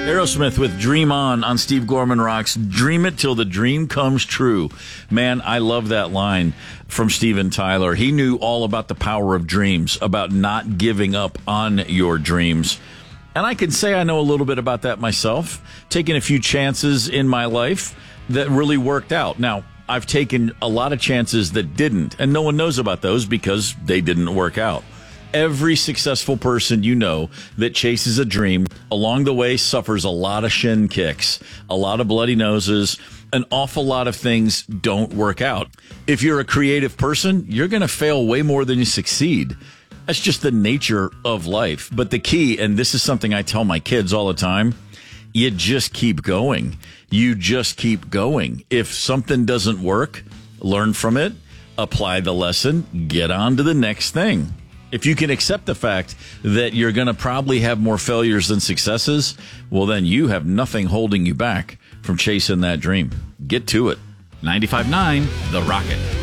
Aerosmith with Dream On Steve Gorman Rocks. Dream it till the dream comes true. Man, I love that line from Steven Tyler. He knew all about the power of dreams, about not giving up on your dreams. And I can say I know a little bit about that myself, taking a few chances in my life that really worked out. Now, I've taken a lot of chances that didn't, and no one knows about those because they didn't work out. Every successful person you know that chases a dream along the way suffers a lot of shin kicks, a lot of bloody noses, an awful lot of things don't work out. If you're a creative person, you're going to fail way more than you succeed. That's just the nature of life. But the key, and this is something I tell my kids all the time, you just keep going. You just keep going. If something doesn't work, learn from it, apply the lesson, get on to the next thing. If you can accept the fact that you're going to probably have more failures than successes, well, then you have nothing holding you back from chasing that dream. Get to it. 95.9 The Rocket.